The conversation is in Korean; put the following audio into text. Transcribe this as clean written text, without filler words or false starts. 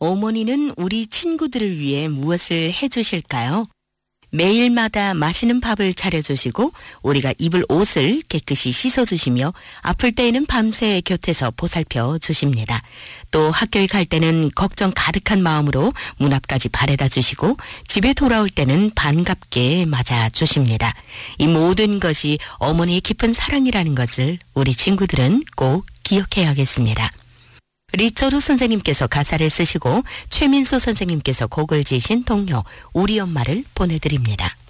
어머니는 우리 친구들을 위해 무엇을 해주실까요? 매일마다 맛있는 밥을 차려주시고 우리가 입을 옷을 깨끗이 씻어주시며 아플 때에는 밤새 곁에서 보살펴 주십니다. 또 학교에 갈 때는 걱정 가득한 마음으로 문 앞까지 바래다 주시고 집에 돌아올 때는 반갑게 맞아 주십니다. 이 모든 것이 어머니의 깊은 사랑이라는 것을 우리 친구들은 꼭 기억해야겠습니다. 리처루 선생님께서 가사를 쓰시고 최민수 선생님께서 곡을 지으신 동요 우리 엄마를 보내드립니다.